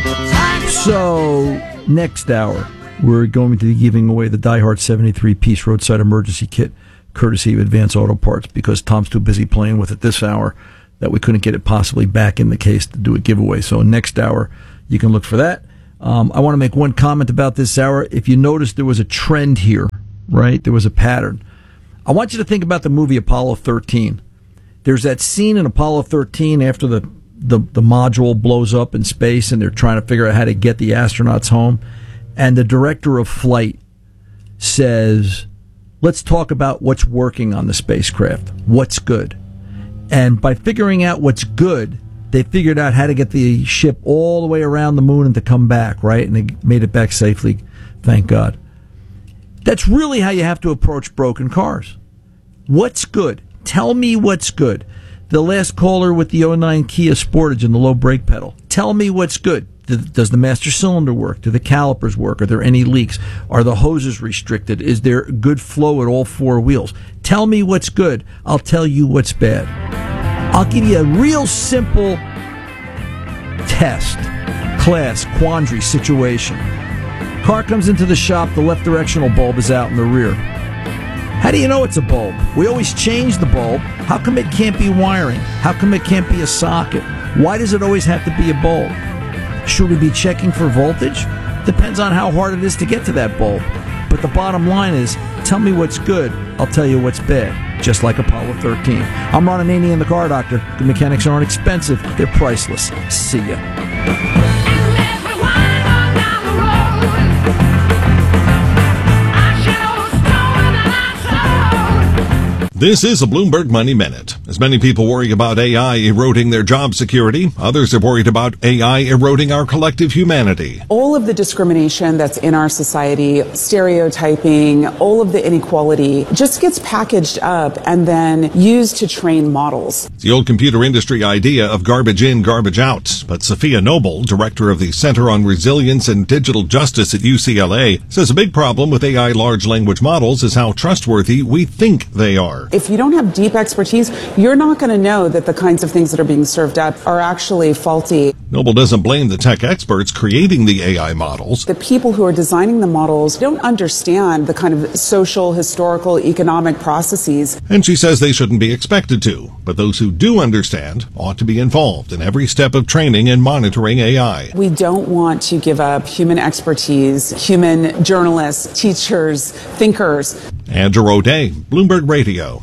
So, next hour, we're going to be giving away the Die Hard 73-piece roadside emergency kit, courtesy of Advance Auto Parts, because Tom's too busy playing with it this hour that we couldn't get it possibly back in the case to do a giveaway. So, next hour, you can look for that. I want to make one comment about this hour. If you notice, there was a trend here, right? There was a pattern. I want you to think about the movie Apollo 13. There's that scene in Apollo 13 after the module blows up in space and they're trying to figure out how to get the astronauts home. And the director of flight says, let's talk about what's working on the spacecraft. What's good? And by figuring out what's good, they figured out how to get the ship all the way around the moon and to come back, right? And they made it back safely, thank God. That's really how you have to approach broken cars. What's good? Tell me what's good. The last caller with the 09 Kia Sportage and the low brake pedal. Tell me what's good. Does the master cylinder work? Do the calipers work? Are there any leaks? Are the hoses restricted? Is there good flow at all four wheels? Tell me what's good. I'll tell you what's bad. I'll give you a real simple test, class, quandary situation. Car comes into the shop, the left directional bulb is out in the rear. How do you know it's a bulb? We always change the bulb. How come it can't be wiring? How come it can't be a socket? Why does it always have to be a bulb? Should we be checking for voltage? Depends on how hard it is to get to that bulb. But the bottom line is, tell me what's good, I'll tell you what's bad. Just like Apollo 13. I'm Ron Ananian, the Car Doctor. Good mechanics aren't expensive, they're priceless. See ya. This is a Bloomberg Money Minute. As many people worry about AI eroding their job security, others are worried about AI eroding our collective humanity. All of the discrimination that's in our society, stereotyping, all of the inequality just gets packaged up and then used to train models. It's the old computer industry idea of garbage in, garbage out. But Sophia Noble, director of the Center on Resilience and Digital Justice at UCLA, says a big problem with AI large language models is how trustworthy we think they are. If you don't have deep expertise, you're not going to know that the kinds of things that are being served up are actually faulty. Noble doesn't blame the tech experts creating the AI models. The people who are designing the models don't understand the kind of social, historical, economic processes. And she says they shouldn't be expected to. But those who do understand ought to be involved in every step of training and monitoring AI. We don't want to give up human expertise, human journalists, teachers, thinkers. Andrew O'Day, Bloomberg Radio.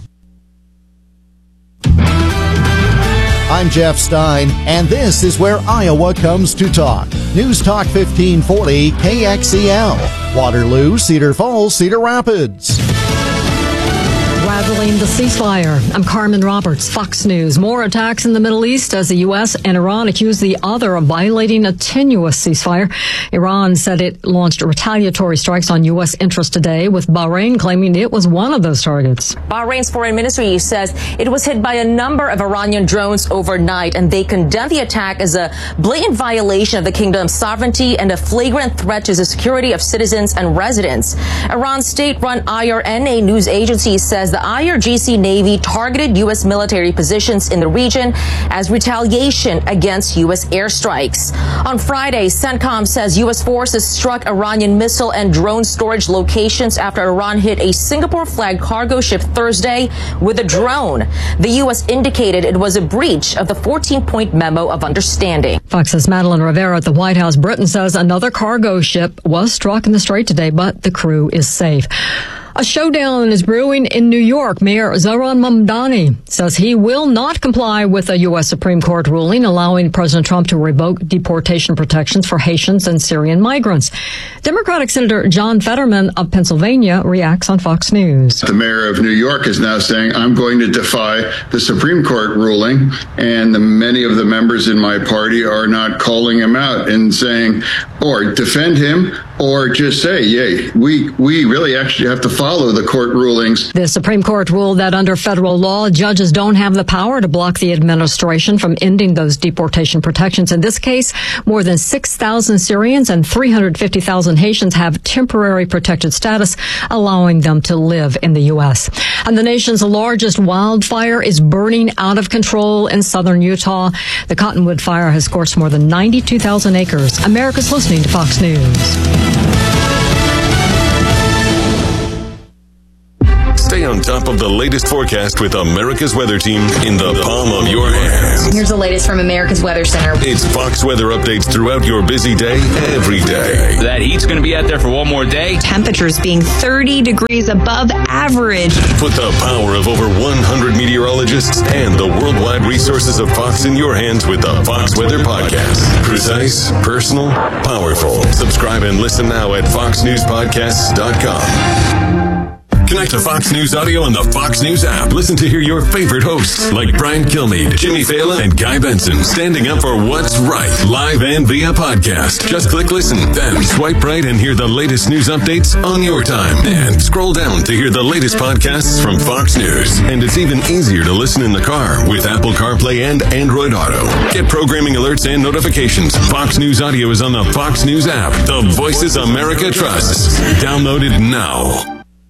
I'm Jeff Stein, and this is where Iowa comes to talk. News Talk 1540 KXEL. Waterloo, Cedar Falls, Cedar Rapids. Rattling the ceasefire. I'm Carmen Roberts, Fox News. More attacks in the Middle East as the U.S. and Iran accuse the other of violating a tenuous ceasefire. Iran said it launched retaliatory strikes on U.S. interests today, with Bahrain claiming it was one of those targets. Bahrain's foreign ministry says it was hit by a number of Iranian drones overnight, and they condemned the attack as a blatant violation of the kingdom's sovereignty and a flagrant threat to the security of citizens and residents. Iran's state-run IRNA news agency says the IRGC Navy targeted U.S. military positions in the region as retaliation against U.S. airstrikes. On Friday, CENTCOM says U.S. forces struck Iranian missile and drone storage locations after Iran hit a Singapore-flagged cargo ship Thursday with a drone. The U.S. indicated it was a breach of the 14-point memo of understanding. Fox's Madeline Rivera at the White House. Britain says another cargo ship was struck in the Strait today, but the crew is safe. A showdown is brewing in New York. Mayor Zohran Mamdani says he will not comply with a U.S. Supreme Court ruling allowing President Trump to revoke deportation protections for Haitians and Syrian migrants. Democratic Senator John Fetterman of Pennsylvania reacts on Fox News. The mayor of New York is now saying, I'm going to defy the Supreme Court ruling, and many of the members in my party are not calling him out and saying, or defend him or just say, yay, we really actually have to follow the court rulings. The Supreme Court ruled that under federal law, judges don't have the power to block the administration from ending those deportation protections. In this case, more than 6,000 Syrians and 350,000 Haitians have temporary protected status, allowing them to live in the U.S. And the nation's largest wildfire is burning out of control in southern Utah. The Cottonwood Fire has scorched more than 92,000 acres. America's listening to Fox News. Stay on top of the latest forecast with America's Weather Team in the palm of your hands. Here's the latest from America's Weather Center. It's Fox weather updates throughout your busy day, every day. That heat's going to be out there for one more day. Temperatures being 30 degrees above average. Put the power of over 100 meteorologists and the worldwide resources of Fox in your hands with the Fox Weather Podcast. Precise, personal, powerful. Subscribe and listen now at foxnewspodcasts.com. Connect to Fox News Audio on the Fox News app. Listen to hear your favorite hosts like Brian Kilmeade, Jimmy Fallon, and Guy Benson standing up for what's right, live and via podcast. Just click listen, then swipe right and hear the latest news updates on your time. And scroll down to hear the latest podcasts from Fox News. And it's even easier to listen in the car with Apple CarPlay and Android Auto. Get programming alerts and notifications. Fox News Audio is on the Fox News app. The voices America trusts. Download it now.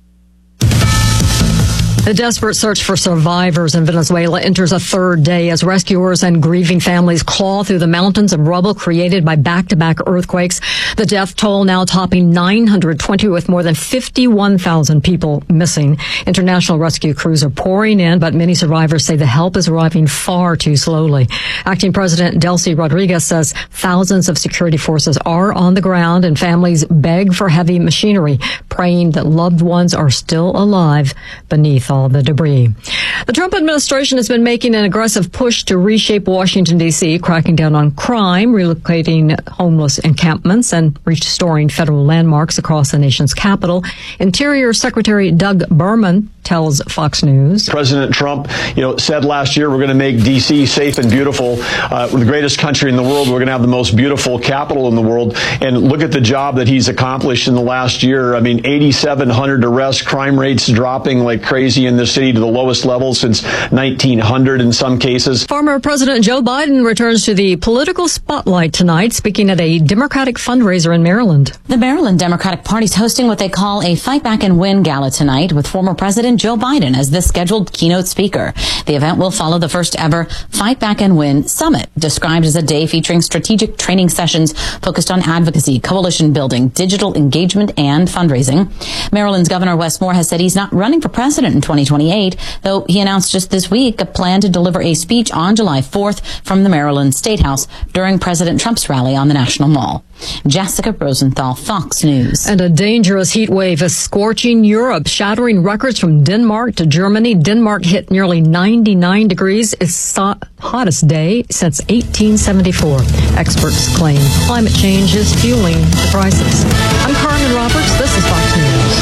The desperate search for survivors in Venezuela enters a third day as rescuers and grieving families claw through the mountains of rubble created by back-to-back earthquakes. The death toll now topping 920 with more than 51,000 people missing. International rescue crews are pouring in, but many survivors say the help is arriving far too slowly. Acting President Delcy Rodriguez says thousands of security forces are on the ground and families beg for heavy machinery, praying that loved ones are still alive beneath all the debris. The Trump administration has been making an aggressive push to reshape Washington, D.C., cracking down on crime, relocating homeless encampments, and restoring federal landmarks across the nation's capital. Interior Secretary Doug Berman tells Fox News. President Trump, said last year we're going to make D.C. safe and beautiful. We're the greatest country in the world. We're going to have the most beautiful capital in the world. And look at the job that he's accomplished in the last year. 8,700 arrests, crime rates dropping like crazy in the city to the lowest level since 1900 in some cases. Former President Joe Biden returns to the political spotlight tonight, speaking at a Democratic fundraiser in Maryland. The Maryland Democratic Party is hosting what they call a Fight Back and Win gala tonight with former President Joe Biden as the scheduled keynote speaker. The event will follow the first ever Fight Back and Win Summit, described as a day featuring strategic training sessions focused on advocacy, coalition building, digital engagement, and fundraising. Maryland's Governor Wes Moore has said he's not running for president in 2028, though he announced just this week a plan to deliver a speech on July 4th from the Maryland State House during President Trump's rally on the National Mall. Jessica Rosenthal, Fox News. And a dangerous heat wave is scorching Europe, shattering records from Denmark to Germany. Denmark hit nearly 99 degrees. It's the hottest day since 1874. Experts claim climate change is fueling the crisis. I'm Carmen Roberts. This is Fox News.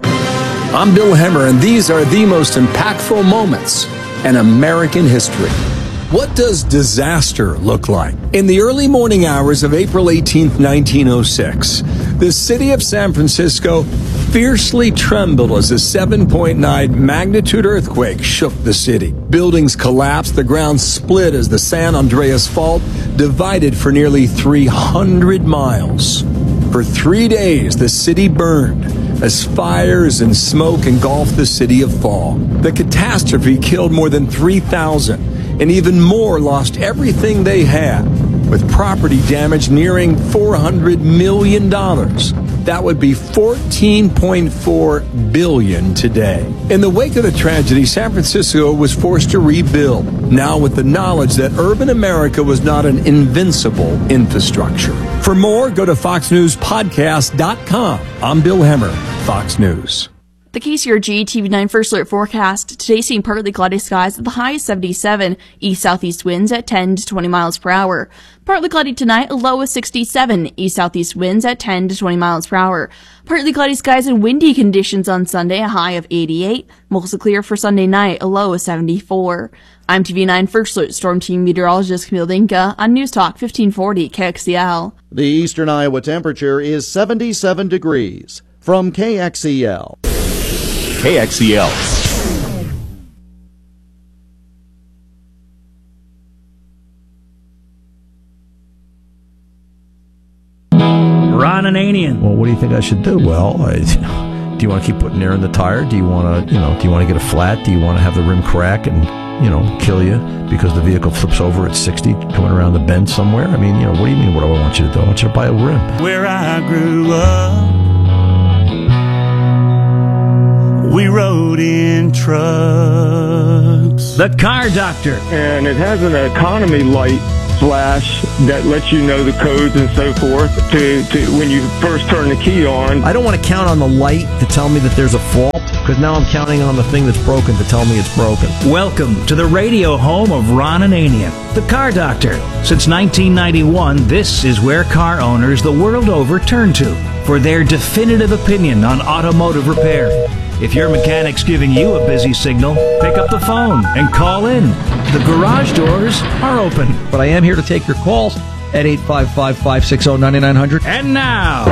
I'm Bill Hemmer, and these are the most impactful moments in American history. What does disaster look like? In the early morning hours of April 18, 1906, the city of San Francisco fiercely trembled as a 7.9 magnitude earthquake shook the city. Buildings collapsed, the ground split as the San Andreas Fault divided for nearly 300 miles. For 3 days, the city burned as fires and smoke engulfed the city of Fall. The catastrophe killed more than 3,000. And even more lost everything they had, with property damage nearing $400 million. That would be $14.4 billion today. In the wake of the tragedy, San Francisco was forced to rebuild, now with the knowledge that urban America was not an invincible infrastructure. For more, go to foxnewspodcast.com. I'm Bill Hemmer, Fox News. The KCRG TV9 First Alert forecast. Today seeing partly cloudy skies at the high of 77. East-southeast winds at 10 to 20 miles per hour. Partly cloudy tonight, a low of 67. East-southeast winds at 10 to 20 miles per hour. Partly cloudy skies and windy conditions on Sunday, a high of 88. Mostly clear for Sunday night, a low of 74. I'm TV9 First Alert Storm Team Meteorologist Camille Dinka on News Talk 1540 KXEL. The eastern Iowa temperature is 77 degrees. From KXEL. KXEL. Ron Ananian. Well, what do you think I should do? Well, do you want to keep putting air in the tire? Do you want to, do you want to get a flat? Do you want to have the rim crack and, kill you because the vehicle flips over at 60 coming around the bend somewhere? I mean, what do you mean? What do I want you to do? I want you to buy a rim. Where I grew up, we rode in trucks. The Car Doctor. And it has an economy light flash that lets you know the codes and so forth to when you first turn the key on. I don't want to count on the light to tell me that there's a fault, because now I'm counting on the thing that's broken to tell me it's broken. Welcome to the radio home of Ron Ananian, the Car Doctor. Since 1991, this is where car owners the world over turn to for their definitive opinion on automotive repair. If your mechanic's giving you a busy signal, pick up the phone and call in. The garage doors are open. But I am here to take your calls at 855-560-9900. And now,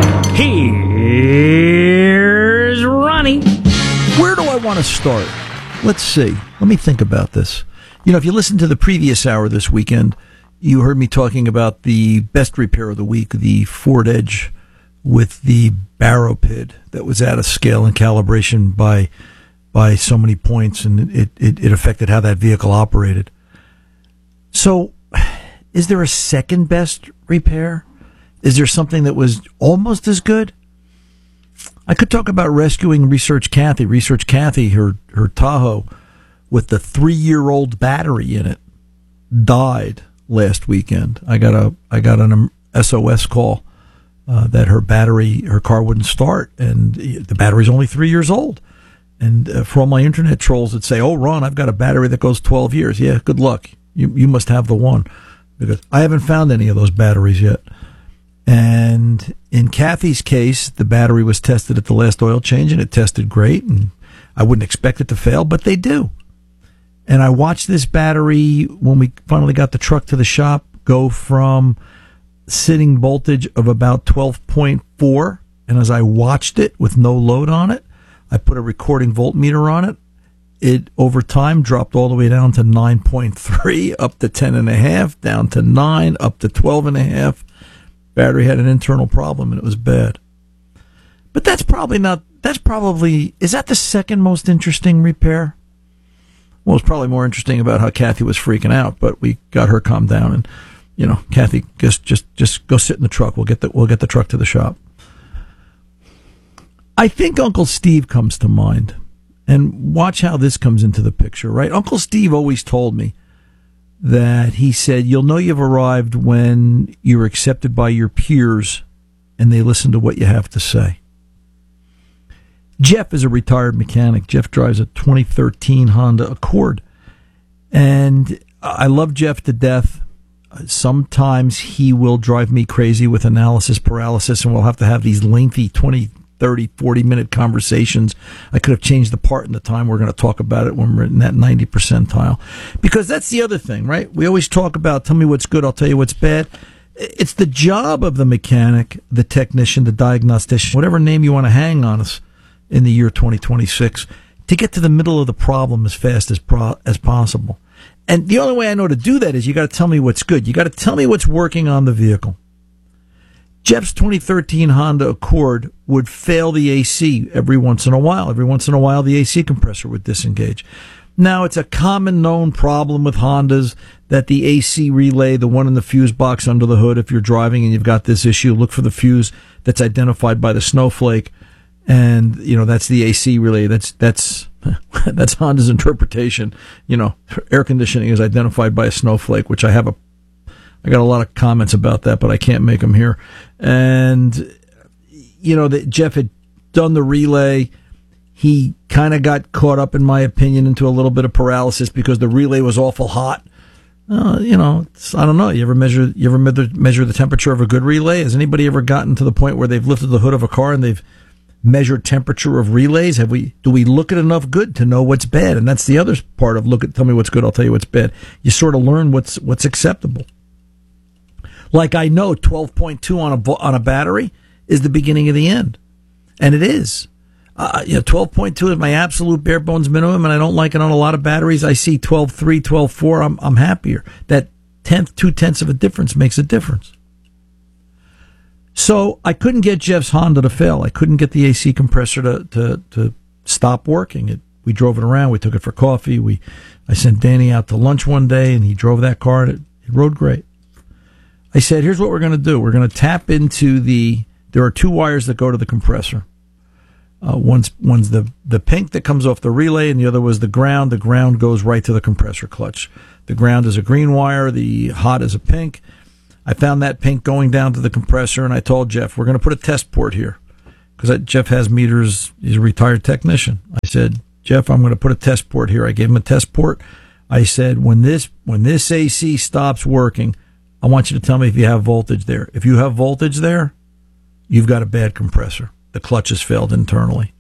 here's Ronnie. Where do I want to start? Let's see. Let me think about this. If you listened to the previous hour this weekend, you heard me talking about the best repair of the week, the Ford Edge with the barrow pid that was out of scale and calibration by so many points, and it affected how that vehicle operated. So, is there a second best repair? Is there something that was almost as good? I could talk about rescuing Research Kathy. Research Kathy, her Tahoe with the 3-year-old battery in it, died last weekend. I got an SOS call that her car wouldn't start, and the battery's only 3 years old. And for all my internet trolls that say, "Oh, Ron, I've got a battery that goes 12 years." Yeah, good luck. You must have the one, because I haven't found any of those batteries yet. And in Kathy's case, the battery was tested at the last oil change, and it tested great. And I wouldn't expect it to fail, but they do. And I watched this battery, when we finally got the truck to the shop, go from sitting voltage of about 12.4, and as I watched it with no load on it, I put a recording voltmeter on it. It over time dropped all the way down to 9.3, up to 10.5, down to 9, up to 12.5. Battery had an internal problem, and it was bad. But is that the second most interesting repair? Well, it's probably more interesting about how Kathy was freaking out, but we got her calmed down, and Kathy, just go sit in the truck. We'll get the truck to the shop. I think Uncle Steve comes to mind, and watch how this comes into the picture, right? Uncle Steve always told me that he said, "You'll know you've arrived when you're accepted by your peers and they listen to what you have to say." Jeff is a retired mechanic. Jeff drives a 2013 Honda Accord, and I love Jeff to death. Sometimes he will drive me crazy with analysis paralysis, and we'll have to have these lengthy 20, 30, 40-minute conversations. I could have changed the part in the time we're going to talk about it when we're in that 90 percentile. Because that's the other thing, right? We always talk about, tell me what's good, I'll tell you what's bad. It's the job of the mechanic, the technician, the diagnostician, whatever name you want to hang on us in the year 2026, to get to the middle of the problem as fast as possible. And the only way I know to do that is you got to tell me what's good. You got to tell me what's working on the vehicle. Jeff's 2013 Honda Accord would fail the AC every once in a while. Every once in a while, the AC compressor would disengage. Now, it's a common known problem with Hondas that the AC relay, the one in the fuse box under the hood, if you're driving and you've got this issue, look for the fuse that's identified by the snowflake. And, that's the AC relay. That's Honda's interpretation. Air conditioning is identified by a snowflake, which I got a lot of comments about that, but I can't make them here. And, that Jeff had done the relay. He kind of got caught up, in my opinion, into a little bit of paralysis because the relay was awful hot. I don't know. You ever measure the temperature of a good relay? Has anybody ever gotten to the point where they've lifted the hood of a car and measure temperature of relays? Do we look at enough good to know what's bad? And that's the other part of tell me what's good, I'll tell you what's bad. You sort of learn what's acceptable. Like I know 12.2 on a battery is the beginning of the end. And it is. 12.2 is my absolute bare bones minimum, and I don't like it on a lot of batteries. I see 12.3, 12.4, I'm happier. That 2/10 of a difference makes a difference. So I couldn't get Jeff's Honda to fail. I couldn't get the AC compressor to stop working. We drove it around. We took it for coffee. I sent Danny out to lunch one day, and he drove that car, and it rode great. I said, here's what we're going to do. We're going to tap into there are two wires that go to the compressor. One's the pink that comes off the relay, and the other was the ground. The ground goes right to the compressor clutch. The ground is a green wire. The hot is a pink. I found that pink going down to the compressor, and I told Jeff, we're going to put a test port here. Because Jeff has meters. He's a retired technician. I said, Jeff, I'm going to put a test port here. I gave him a test port. I said, when this AC stops working, I want you to tell me if you have voltage there. If you have voltage there, you've got a bad compressor. The clutch has failed internally.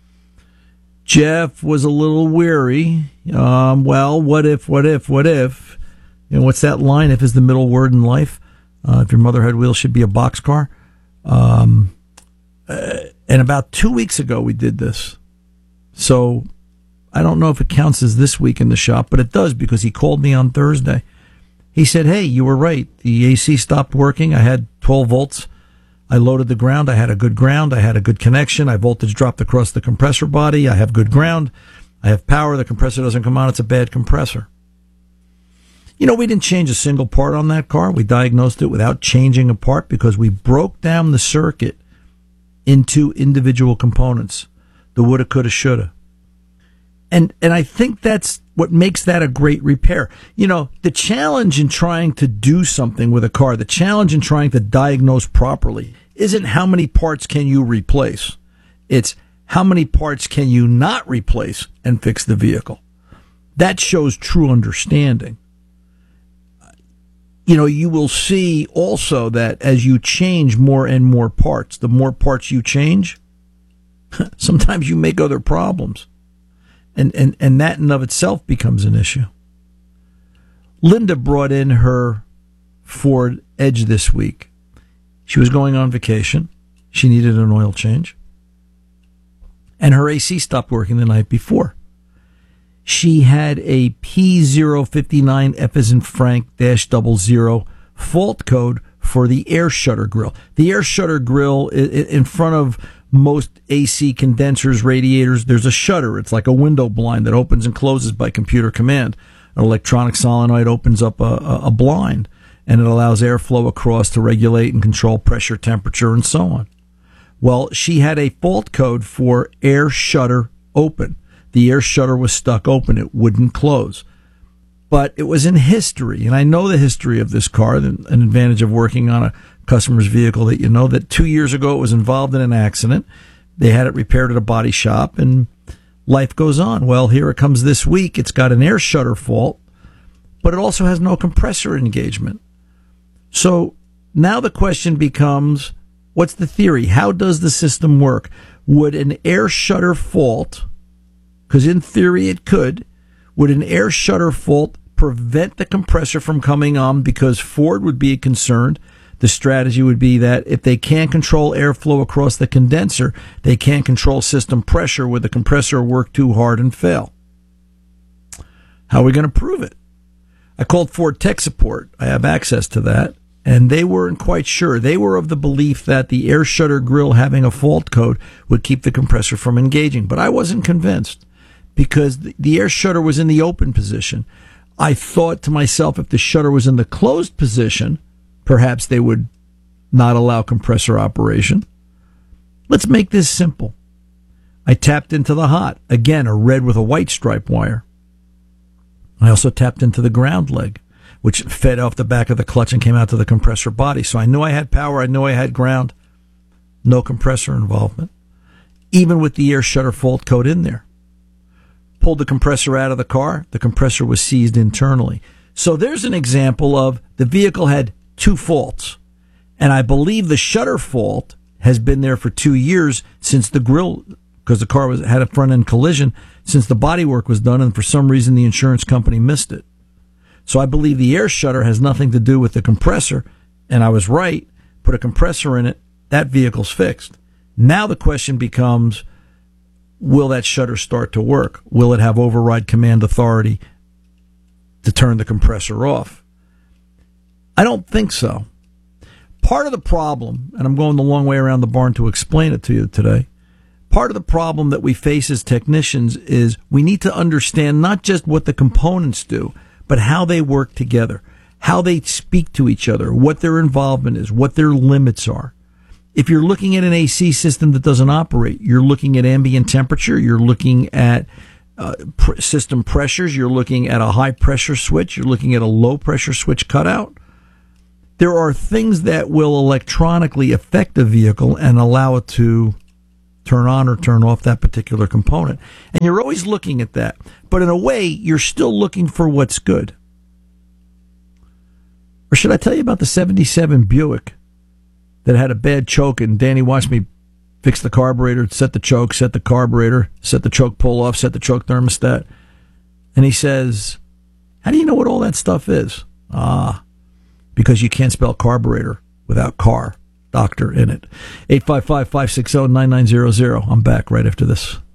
Jeff was a little weary. Well, what if? What's that line? If is the middle word in life. If your mother had wheels, she'd be a boxcar. And about 2 weeks ago, we did this. So I don't know if it counts as this week in the shop, but it does because he called me on Thursday. He said, hey, you were right. The AC stopped working. I had 12 volts. I loaded the ground. I had a good ground. I had a good connection. I voltage dropped across the compressor body. I have good ground. I have power. The compressor doesn't come on. It's a bad compressor. We didn't change a single part on that car. We diagnosed it without changing a part because we broke down the circuit into individual components. The woulda, coulda, shoulda. And I think that's what makes that a great repair. The challenge in trying to do something with a car, the challenge in trying to diagnose properly isn't how many parts can you replace. It's how many parts can you not replace and fix the vehicle. That shows true understanding. You will see also that as you change more and more parts, the more parts you change, sometimes you make other problems. And that in of itself becomes an issue. Linda brought in her Ford Edge this week. She was going on vacation. She needed an oil change. And her AC stopped working the night before. She had a P059 F as in Frank -00 fault code for the air shutter grill. The air shutter grill in front of most AC condensers, radiators, there's a shutter. It's like a window blind that opens and closes by computer command. An electronic solenoid opens up a blind, and it allows airflow across to regulate and control pressure, temperature, and so on. Well, she had a fault code for air shutter open. The air shutter was stuck open. It wouldn't close. But it was in history, and I know the history of this car, an advantage of working on a customer's vehicle, that you know that 2 years ago it was involved in an accident. They had it repaired at a body shop, and life goes on. Well, here it comes this week. It's got an air shutter fault, but it also has no compressor engagement. So now the question becomes, what's the theory? How does the system work? Would an air shutter fault, because in theory it could, would an air shutter fault prevent the compressor from coming on because Ford would be concerned? The strategy would be that if they can't control airflow across the condenser, they can't control system pressure, would the compressor work too hard and fail? How are we going to prove it? I called Ford Tech Support. I have access to that. And they weren't quite sure. They were of the belief that the air shutter grill having a fault code would keep the compressor from engaging. But I wasn't convinced because the air shutter was in the open position. I thought to myself, if the shutter was in the closed position, perhaps they would not allow compressor operation. Let's make this simple. I tapped into the hot. Again, a red with a white stripe wire. I also tapped into the ground leg, which fed off the back of the clutch and came out to the compressor body. So I knew I had power. I knew I had ground. No compressor involvement. Even with the air shutter fault code in there. Pulled the compressor out of the car. The compressor was seized internally. So there's an example of the vehicle had two faults. And I believe the shutter fault has been there for 2 years since the grill, because the car had a front-end collision, since the bodywork was done, and for some reason the insurance company missed it. So I believe the air shutter has nothing to do with the compressor, and I was right. Put a compressor in it, that vehicle's fixed. Now the question becomes, will that shutter start to work? Will it have override command authority to turn the compressor off? I don't think so. Part of the problem, and I'm going the long way around the barn to explain it to you today, part of the problem that we face as technicians is we need to understand not just what the components do, but how they work together, how they speak to each other, what their involvement is, what their limits are. If you're looking at an AC system that doesn't operate, you're looking at ambient temperature, you're looking at system pressures, you're looking at a high pressure switch, you're looking at a low pressure switch cutout. There are things that will electronically affect the vehicle and allow it to turn on or turn off that particular component. And you're always looking at that. But in a way, you're still looking for what's good. Or should I tell you about the 77 Buick that had a bad choke, and Danny watched me fix the carburetor, set the choke, set the carburetor, set the choke pull off, set the choke thermostat. And he says, how do you know what all that stuff is? Because you can't spell carburetor without car doctor in it. 855-560-9900. I'm back right after this.